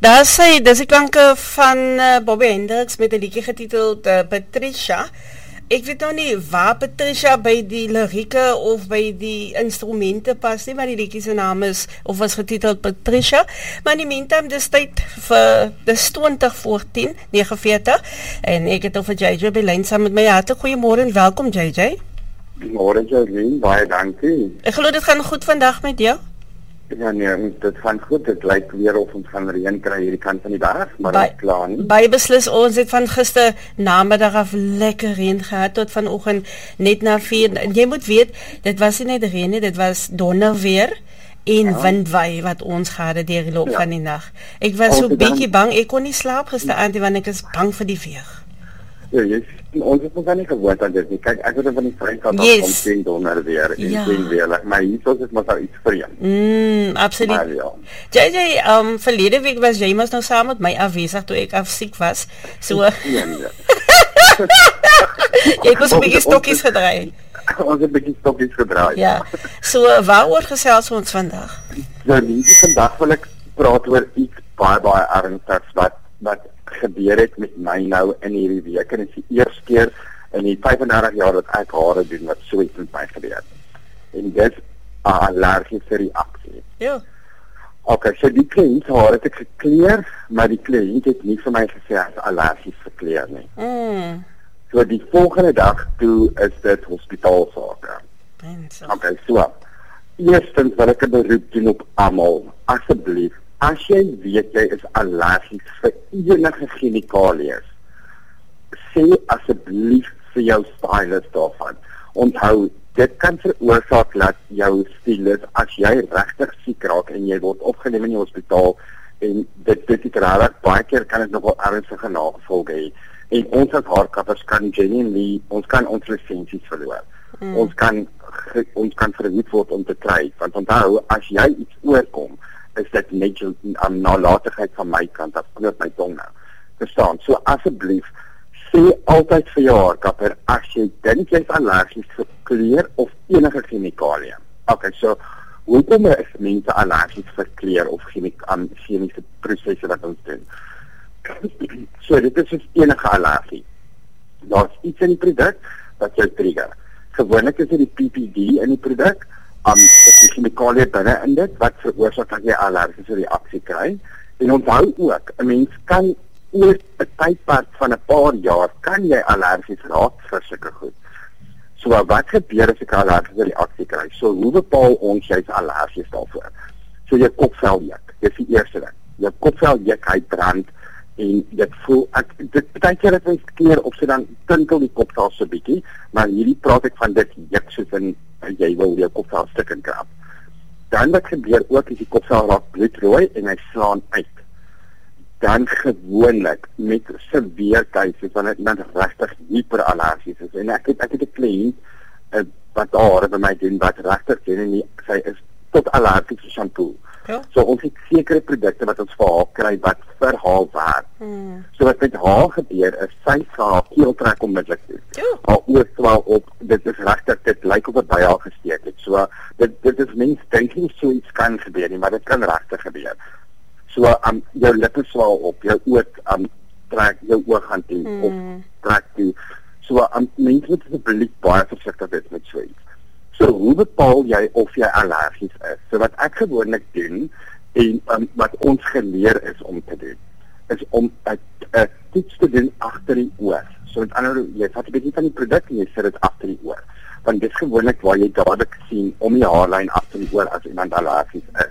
Daar sê, dis die klanke van Bobby Hendricks met 'n liedjie getiteld Patricia. Ek weet nou nie waar Patricia by die lirieke of by die instrumente pas nie, maar die liedjie se naam is, of was getiteld Patricia. Maar in die meantime, dis tyd vir, dis 20 voor 10, 49, en ek het al vir JJ by lyn saam met my. Hartlik goeiemôre en welkom JJ. Goeiemôre Jolien, baie dankie. Ek glo dit gaan goed vandag met jou. Ja nee, dit gaan goed. Dit lyk weer of ons gaan reën kry hierdie kant van die berg, maar dit is klaar nie. Baie beslis, ons het van gister namiddag af lekker reën gehad tot vanoggend net na 4. En jy moet weet, dit was nie net reën nie, dit was donder weer en windwaai wat ons gehad het deur die loop van die nag. Ek was so bietjie bang, ek kon nie slaap gisteraand want ek is bang vir die weer. Ja, ons is nog nie gewoond aan dit nie. Kyk, ek het van die Vrystaat af kom sien donder weer en sien weer, maar hier is dit maar iets vreemd. Absoluut. JJ, verlede week was jy mos nou saam met my afwesig toe ek afsiek was. So jy het mos 'n bietjie stokkies gedraai. Ons het 'n bietjie stokkies gedraai. Ja. So waaroor gesels ons vandag? Nou, vandag wil ek praat oor iets baie ernstigs wat gebeur het met my nou in hierdie week, en dit is die eerste keer in die 35 jaar dat ek hare doen wat so iets met my gebeur het. En dit is 'n allergiese reaksie. Ja. Okay, so die kliënt haar het ek gekleur, maar die kliënt het nie vir my gesê hy is allergies vir kleur nie. So die volgende dag toe is dit hospitaalsake. Okay, so eerstens wil ek 'n beroep doen op almal. Asseblief, as jy weet jy is allergies vir enige chemikalieë, sê asseblief vir jou stylist daarvan. Onthou, dit kan veroorsaak dat jou stylist, as jy regtig siek raak en jy word opgeneem in die hospitaal, en dit is rarig, baie keer kan dit nogal ernstige nagevolge hê. En ons as haarkappers kan genuinely, ons kan ons lisensies verloor. Ons kan verhoed word om te kry, want onthou, as jy iets oorkom, is dit net nalatigheid van my kant af, knoop my tong nou. Verstaan? So asseblief, sê altyd vir jou haarkapper, as jy dink jy is allergies vir kleur of enige chemikalie. Okay, so hoekom is mense allergies vir kleur of chemiese prosesse wat ons doen? So dit is dus enige allergie. Daar is iets in die produk wat jou trigger. Gewoonlik is dit die PPD in die produk, is die chemikalie binne in dit, wat veroorsaak dat jy allergiese reaksie kry. En onthou ook, 'n mens kan oor 'n tydperk van 'n paar jaar, kan jy allergies raak vir sulke goed. So wat gebeur as ek 'n allergiese reaksie kry? So hoe bepaal ons jy is allergies daarvoor? So jou kopvel juk, dis die eerste ding. Jou kopvel juk, hy brand, en dit voel, dit baie keer dat ons keer op so dan tinkel die kopvel so bietjie, maar hierdie praat ek van dit juk soos in jy wil jou kopvel stuk en krap. Dan wat gebeur ook is die kopvel raak bloedrooi en hy slaan uit. Dan gewoonlik met severe cases wanneer iemand regtig hyperallergies is. En ek het 'n kliënt wat daar by my doen wat regtig sien en sy is tot allergies vir shampoo. Ja. So ons het sekere produkte wat ons vir haar kry wat vir haar werk. So wat met haar gebeur is, sy sal haar keel trek onmiddellik toe. Haar oë swel op, dit is regtig, dit lyk of dit by haar gesteek het. So dit is mens dink nie so iets kan gebeur nie, maar dit kan regtig gebeur. So jou lippe swel op, jou oë trek, jou oog gaan toe of trek toe. So mense moet asseblief baie versigtig wees met so iets. So hoe bepaal jy of jy allergies is? So wat ek gewoonlik doen en wat ons geleer is om te doen, is om 'n toets te doen agter die oor. So met ander woorde, jy vat 'n bietjie van die produk en jy sit dit agter die oor. Want dit is gewoonlik waar jy dadelik sien om die haarlyn agter die oor as iemand allergies is.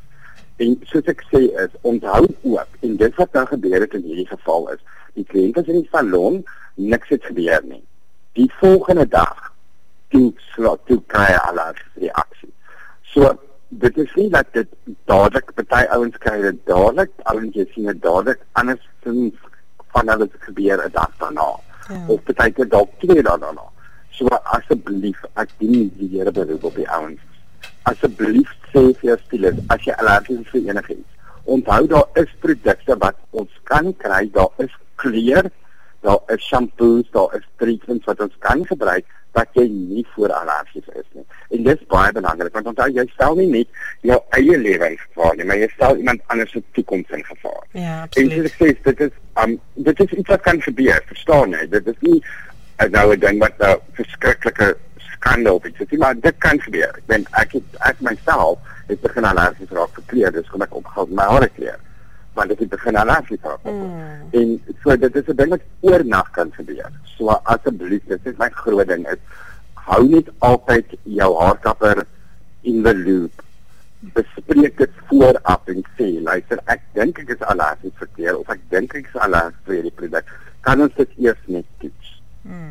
En soos ek sê is, onthou ook, en dit wat nou gebeur het in hierdie geval is, die kliënt is in die salon, niks het gebeur nie. Die volgende dag toe kry jy allergiese reaksie. So, dit is nie dat dit dadelik, party ouens kry dit dadelik, ouens jy sien dit dadelik, andersins van hulle gebeur 'n dag daarna. Of party keer dalk 2 dae daarna. So, asseblief, ek dien die Here beroep op die ouens. Asseblief sê vir jou stylist, as jy allergies is vir enigiets, onthou daar is produkte wat ons kan kry, daar is kleur, daar is shampoos, daar is treatments wat ons kan gebruik wat jy nie voor allergies is nie. En dit is baie belangrik, want onthou, jy stel nie net jou eie lewe in gevaar nie, maar jy stel iemand anders se toekoms in gevaar. Ja, absoluut. En soos ek sê, dit is iets wat kan gebeur, verstaan jy? Dit is nie nou 'n ding wat 'n verskriklike skandal of iets is, maar dit kan gebeur. Ek myself het begin allergies raak vir kleur, dus kom ek opgehou my hare kleur. Want ek het begin allergies raak. En so dit is 'n ding wat oornag kan gebeur. So asseblief, dit is my groot ding is, hou net altyd jou haarkapper in the loop. Bespreek dit vooraf en sê, luister, ek dink ek is allergies vir kleur, of ek dink ek is allergies vir die produk. Kan ons dit eers net toets?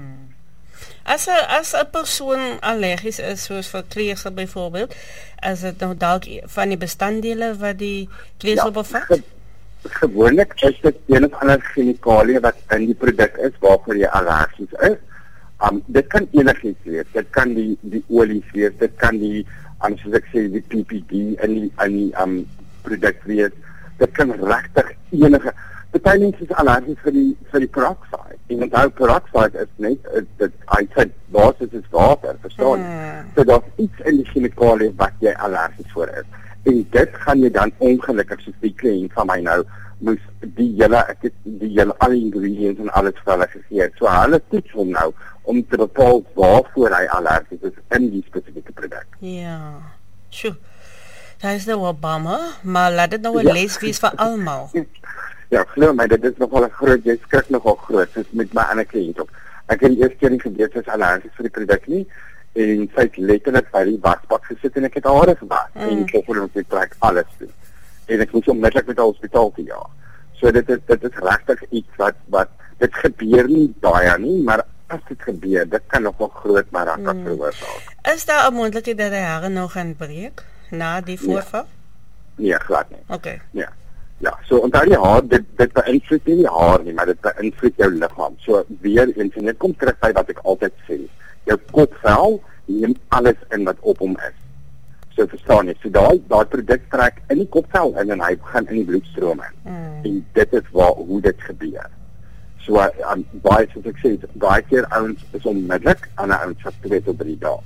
As 'n persoon allergies is, soos vir kleersel byvoorbeeld, as dit nou dalk van die bestanddele wat die kleersel bevat? Gewoonlik is dit een of ander chemikalie wat in die produk is waarvoor jy allergies is. Dit kan enigiets wees. Dit kan die olies wees, dit kan die soos ek sê, die PPD in die produk wees. Dit kan regtig enige. Party mense is allergies vir die peroxide. En onthou, peroxide is net hy sê basis is water, verstaan? So daar's iets in die chemikalie wat jy allergies voor is. En dit gaan jy dan ongelukkig, soos die kliënt van my nou, moes die hele alle ingredients en alles vir hulle gegee. So hulle toets hom nou om te bepaal waarvoor hy allergies is in die spesifieke produk. Ja, sjoe. Dat is nou wel bammer, maar laat dit nou 'n les wees vir almal. Ja, glo my, dit is nogal 'n groot, jy skrik nogal groot, soos met my ander kliënt ook. Ek het die eerste keer nie geweet sy is allergies vir die produk nie, en sy het letterlik by die wasbak gesit en ek het hare gewas, en ek het ons trek alles doen. En ek moes onmiddellik met die hospitaal toe ja. So dit is regtig iets wat dit gebeur nie baie nie, maar as dit gebeur, dit kan nogal groot marakas veroorsaak. Is daar 'n moontlikheid dat hy hare nog gaan breek na die voorval? Nee, glad nie. Okay. Ja, so onthou die haar, dit beïnvloed nie die haar nie, maar dit beïnvloed jou liggaam. So weer eens, en dit kom terug by wat ek altyd sê, jou kopvel neem alles in wat op hom is. So verstaan jy, so daai produk trek in die kopvel in en hy gaan in die bloedstroom in. En dit is hoe dit gebeur. So baie, soos ek sê, baie keer ouens is onmiddellik, ander ouens vir 2 tot 3 dae.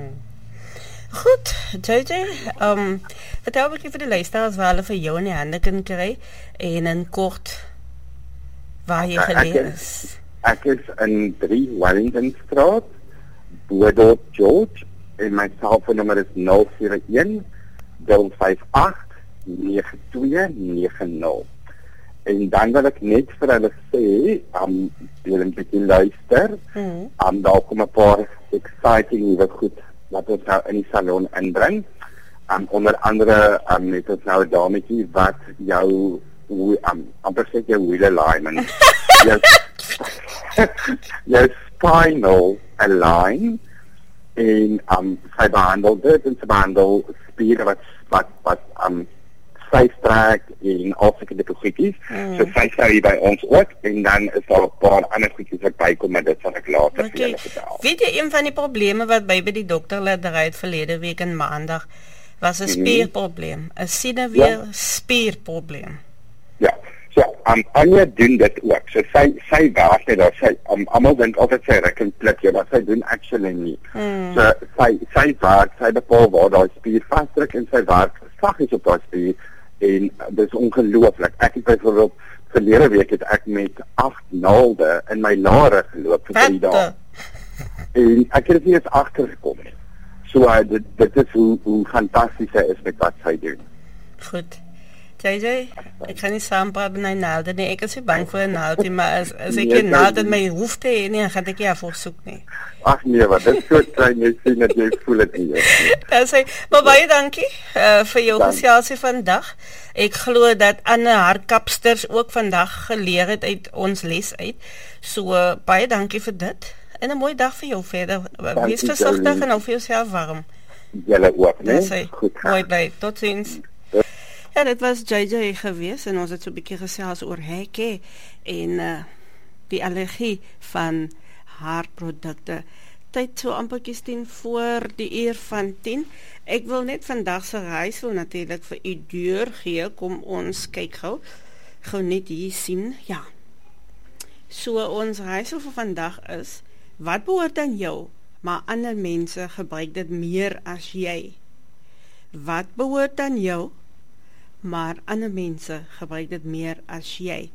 Goed, JJ, vertel ek vir die luisteraars waar hulle vir jou in die hande kan kry en in kort waar jy geleer is. Ek is in 3 Wellington Straat, Boerdorp George, en my selfoonnommer is 041 558 9290. En dan wil ek net vir hulle sê, wil 'n bietjie luister, daar kom 'n paar exciting nuwe goed wat ons nou in die salon inbring. Onder andere het ons nou 'n dametjie wat jou amper sê jou wheel alignment jou spinal align en sy behandel dit en sy behandel spiere wat sy trek en alsoos die goedjies. So sy sou hier by ons ook en dan is daar 'n paar ander goedjies wat bykom, maar dit sal ek later vir julle vertel. Weet jy, een van die probleme wat by die dokter laat ry verlede week in maandag was 'n spierprobleem, 'n senuwee spierprobleem. Ja. So Anja doen dit ook. So sy werk net daar, sy almal dink altyd sy rek en pluk jy, maar sy doen actually nie. So sy werk, sy bepaal waar daai spier vasdruk en sy werk saggies op daai spier. En dit is ongelooflik. Ek het byvoorbeeld verlede week het ek met 8 naalde in my lare geloop vir 3 dae. En ek het nie eens agtergekom nie. So dit is hoe fantasties sy is met wat sy doen. Goed. JJ, ek kan nie saampraat met my naalde nie. Ek is nie bang vir 'n naald, maar as ek 'n naald in my hoef te hê, nee, gaan ek nie voorsoek nie. Ag nee, wat dit so klein jy sien dat jy voel dit nie. Dis maar baie dankie vir jou geselsie vandag. Ek glo dat ander haarkapsters ook vandag geleer het uit ons les uit. So baie dankie vir dit. En 'n mooi dag vir jou verder. Wees versigtig en hou vir jouself warm. Julle ook, né? Goed. Mooi bly. Totsiens. Ja, dit was JJ gewees en ons het so 'n bietjie gesels oor hekke en die allergie van haarprodukte. Tyd so ampertjies 10 voor die uur van 10. Ek wil net vandag se raaisel natuurlik vir u deur gee. Kom ons kyk gou net hier sien. Ja. So ons reisel vir vandag is, wat behoort aan jou, maar ander mense gebruik dit meer as jy. Wat behoort aan jou, maar ander mense gebruik dit meer as jy.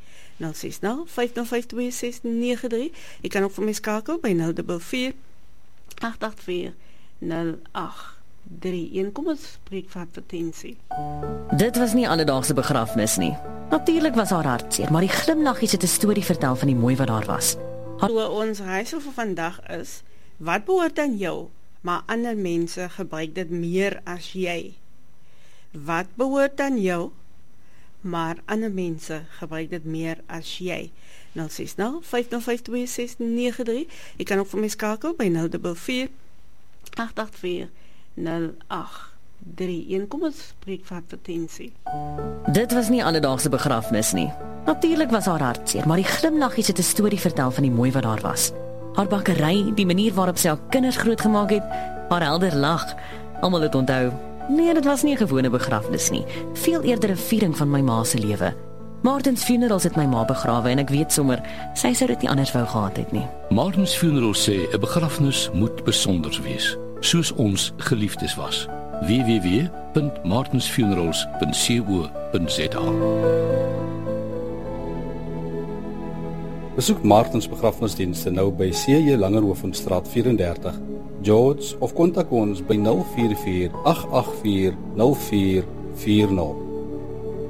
060-505-2693. Jy kan ook vir my skakel by 044-884-0831. Kom ons spreek van advertensie. Dit was nie alledaagse begrafnis nie. Natuurlik was haar hartseer, maar die glimlaggies het 'n storie vertel van die mooi wat daar was. So ons reisel vir vandag is, wat behoort aan jou, maar ander mense gebruik dit meer as jy. Wat behoort aan jou, maar ander mense gebruik dit meer as jy. 060-505-2693. Jy kan ook vir my skakel by 044-884-0831. Kom ons spreek van advertensie. Dit was nie alledaagse begrafnis nie. Natuurlik was haar hartseer, maar die glimlaggies het 'n storie vertel van die mooi wat daar was. Haar bakkery, die manier waarop sy haar kinders grootgemaak het, haar helder lag. Almal het onthou, nee, dit was nie 'n gewone begrafnis nie, veel eerder 'n viering van my ma se lewe. Martins Funerals het my ma begrawe en ek weet sommer, sy sou dit nie anders wou gehad het nie. Martins Funerals sê 'n begrafnis moet besonder wees, soos ons geliefdes was. www.martinsfunerals.co.za. Besoek Martins begrafnisdienste nou by C.J. Langerhovenstraat 34, George, of kontak ons by 044 884 0440.